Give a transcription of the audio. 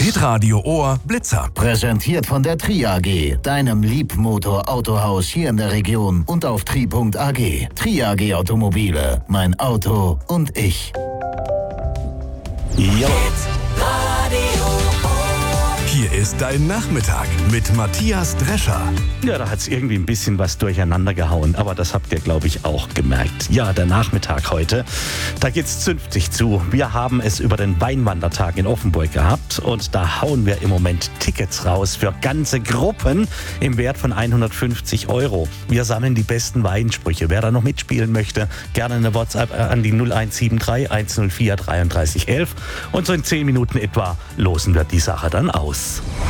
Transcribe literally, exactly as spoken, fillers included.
Hitradio Ohr Blitzer. Präsentiert von der Tri A G, deinem Liebmotor-Autohaus hier in der Region und auf tri punkt a g. Tri A G Automobile, mein Auto und ich. Jo. Hier ist dein Nachmittag mit Matthias Drescher. Ja, da hat es irgendwie ein bisschen was durcheinander gehauen, aber das habt ihr, glaube ich, auch gemerkt. Ja, der Nachmittag heute, da geht's zünftig zu. Wir haben es über den Weinwandertag in Offenburg gehabt und da hauen wir im Moment Tickets raus für ganze Gruppen im Wert von hundertfünfzig Euro. Wir sammeln die besten Weinsprüche. Wer da noch mitspielen möchte, gerne eine WhatsApp an die null eins sieben drei eins null vier dreiunddreißig elf und so in zehn Minuten etwa losen wir die Sache dann aus.